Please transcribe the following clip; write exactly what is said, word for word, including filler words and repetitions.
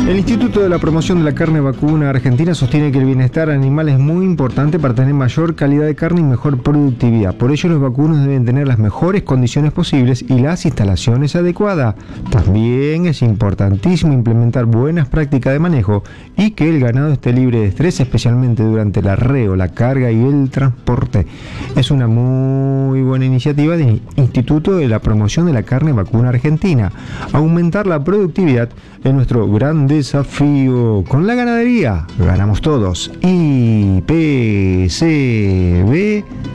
El Instituto de la Promoción de la Carne Vacuna Argentina sostiene que el bienestar animal es muy importante para tener mayor calidad de carne y mejor productividad. Por ello, los vacunos deben tener las mejores condiciones posibles y las instalaciones adecuadas. También es importantísimo implementar buenas prácticas de manejo y que el ganado esté libre de estrés, especialmente durante el arreo, la carga y el transporte. Es una muy buena iniciativa del Instituto de la Promoción de la Carne Vacuna Argentina. Aumentar la productividad es nuestro gran desafío. Con la ganadería ganamos todos. I P C B